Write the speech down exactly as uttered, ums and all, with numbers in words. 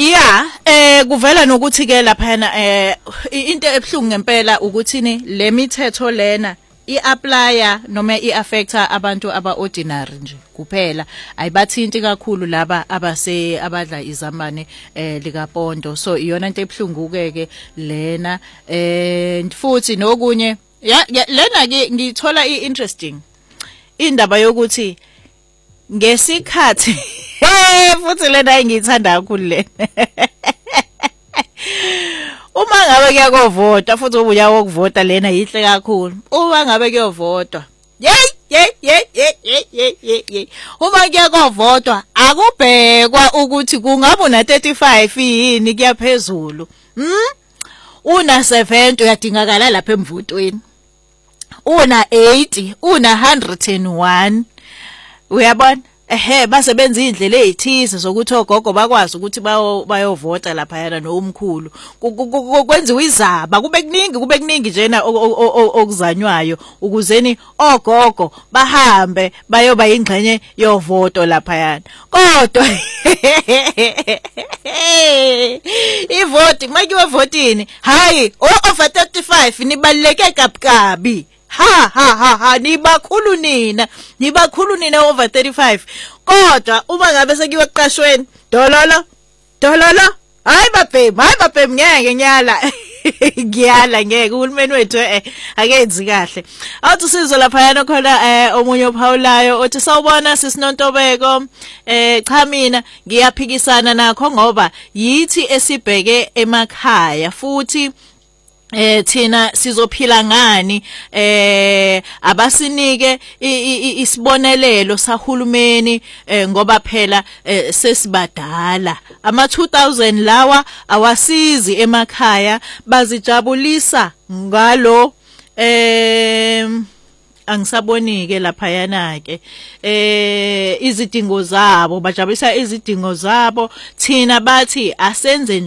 Yeah, eh kuvela nokuthi ke lapha eh into ebhlungu ngempela ukuthi ni le mithetho lena i-applya noma i-affecta abantu aba-ordinary nje kuphela ayibathinti kakhulu laba abase abadla izambane eh likaPondo. So iyona into ebhlungu ke lena eh futhi nokunye ya lena ke ngithola i-interesting indaba yokuthi ngesikhathi futhi lena engiyithanda kakhulu le uma ngabe kuyakovota futhi ubuya wokuvota lena yihle kakhulu uma ngabe kuyovotwa yey yey yey yey yey yey uma kuyakovotwa akubhekwa ukuthi kungaba una thirty-five yini kuyaphezulu hm una seventy uyadingakala lapha emvotweni una eighty una one hundred and one uyabona ehe basebenza indlela ezithize zokuthi ogogo bakwazi ukuthi bayovota lapha yana nomkhulu kwenziwa izaba kube kuningi kube kuningi njena okuzanywayo ukuzeni ogogo bahambe bayoba ingxenye yovoto lapha yana kodwa ivoti makiwe votini hayi over thirty-five nibaleke kabi ha ha ha ha nibakhulu nina nibakhulu nina over thirty-five kodwa uma ngabe sekuyiwe eqashweni dololo dololo hayi babhemi hayi babhemi ngeke nyala ngiyala ngeke uhulumeni wethu eh akenzi kahle awuthi sizwe lapha yana khona eh omunye ophawulayo othi sawubona sisinontobeko eh cha mina ngiyaphikisana nakho ngoba yithi esibheke emakhaya futhi eh thina sizophila ngani eh abasinike isibonelelo sahulumeni ngoba phela sesibadala ama two thousand lawa awasizi emakhaya bazijabulisa ngalo eh angisabonike lapha yana ke eh izidingo zabo bajabulisa izidingo zabo thina bathi asenze